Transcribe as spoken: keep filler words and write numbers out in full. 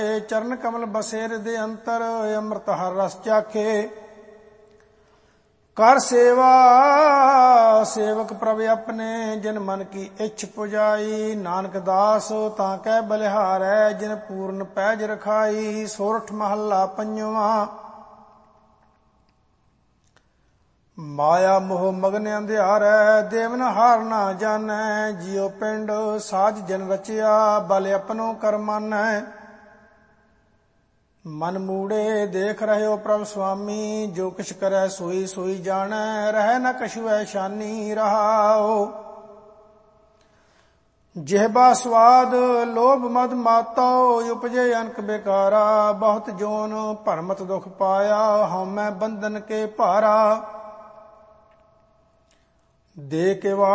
ਚਰਨ ਕਮਲ ਬਸੇ ਹਿਰਦੇ ਅੰਤਰ, ਅੰਮ੍ਰਿਤ ਹਰ ਰਸ ਚਾਖੇ। ਕਰ ਸੇਵਾ ਸੇਵਕ ਪ੍ਰਭ ਆਪਣੇ, ਜਿਨ ਮਨ ਕੀ ਇੱਛ ਪੁਜਾਈ। ਨਾਨਕ ਦਾਸ ਤਾਂ ਕਹਿ ਬਲਿਹਾਰੈ, ਜਿਨ ਪੂਰਨ ਪੈਜ ਰਖਾਈ। ਸੋਰਠ ਮਹੱਲਾ ਪੰਜਵਾਂ। ਮਾਇਆ ਮੋਹ ਮਗਨ ਅੰਧਿਆਰੈ, ਦੇਵਨ ਹਾਰ ਨਾ ਜਾਣੈ। ਜਿਉ ਪਿੰਡ ਸਾਜ ਜਨ ਰਚਿਆ, ਬਲ ਆਪਣੋ ਕਰ ਮਾਨੈ। ਮਨ ਮੂੜੇ ਦੇਖ ਰਹਿਓ ਪ੍ਰਭ ਸੁਆਮੀ, ਜੋ ਕਿਛ ਕਰੈ ਸੋਈ ਸੋਈ ਜਾਣੈ। ਰਹਿ ਨ ਕਛੁ ਐਸ਼ਾਨੀ ਰਹਾਓ। ਜਿਹਬਾ ਸਵਾਦ ਲੋਭ ਮਦ ਮਾਤੋ, ਉਪਜੇ ਅਨਕ ਬੇਕਾਰਾ। ਬਹੁਤ ਜੋਨ ਭਰਮਤ ਦੁਖ ਪਾਇਆ, ਹਉਮੈ ਬੰਧਨ ਕੇ ਭਾਰਾ। ਦੇ ਕੇ